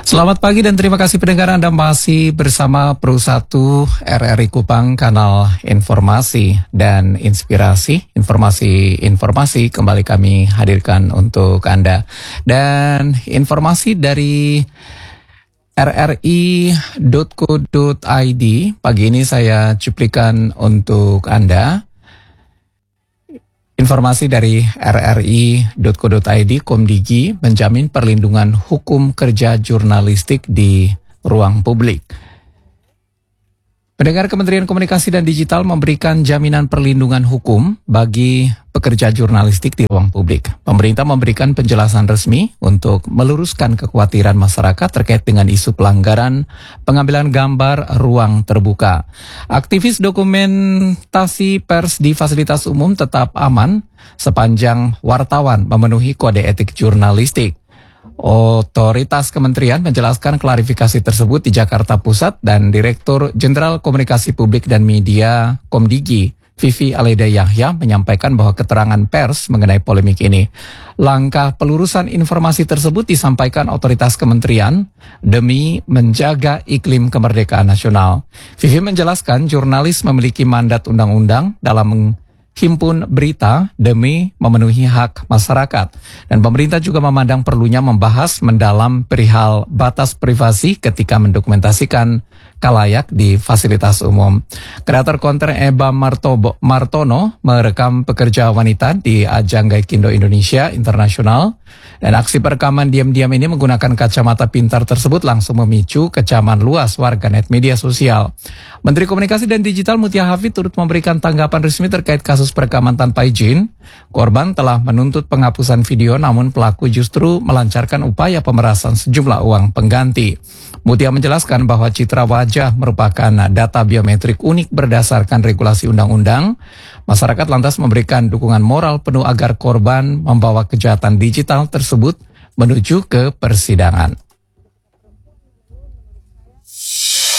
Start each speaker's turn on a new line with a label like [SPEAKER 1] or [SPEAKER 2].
[SPEAKER 1] Selamat pagi dan terima kasih pendengar Anda masih bersama Pro1 RRI Kupang, kanal informasi dan inspirasi. Informasi kembali kami hadirkan untuk Anda. Dan informasi dari rri.co.id pagi ini saya cuplikan untuk Anda. Informasi dari rri.co.id, Komdigi menjamin perlindungan hukum kerja jurnalistik di ruang publik. Pendengar, Kementerian Komunikasi dan Digital memberikan jaminan perlindungan hukum bagi pekerja jurnalistik di ruang publik. Pemerintah memberikan penjelasan resmi untuk meluruskan kekhawatiran masyarakat terkait dengan isu pelanggaran pengambilan gambar ruang terbuka. Aktivis dokumentasi pers di fasilitas umum tetap aman sepanjang wartawan memenuhi kode etik jurnalistik. Otoritas kementerian menjelaskan klarifikasi tersebut di Jakarta Pusat dan Direktur Jenderal Komunikasi Publik dan Media Komdigi, Vivi Aleda Yahya, menyampaikan bahwa keterangan pers mengenai polemik ini. Langkah pelurusan informasi tersebut disampaikan otoritas kementerian demi menjaga iklim kemerdekaan nasional. Vivi menjelaskan jurnalis memiliki mandat undang-undang dalam himpun berita demi memenuhi hak masyarakat. Dan pemerintah juga memandang perlunya membahas mendalam perihal batas privasi ketika mendokumentasikan khalayak di fasilitas umum. Kreator konten Eba Martono merekam pekerja wanita di ajang Gaikindo Indonesia Internasional. Dan aksi perekaman diam-diam ini menggunakan kacamata pintar tersebut langsung memicu kecaman luas warganet media sosial. Menteri Komunikasi dan Digital Mutia Hafid turut memberikan tanggapan resmi terkait kasus perekaman tanpa izin. Korban telah menuntut penghapusan video, namun pelaku justru melancarkan upaya pemerasan sejumlah uang pengganti. Mutia menjelaskan bahwa citra wajah merupakan data biometrik unik berdasarkan regulasi undang-undang. Masyarakat lantas memberikan dukungan moral penuh agar korban membawa kejahatan digital tersebut menuju ke persidangan.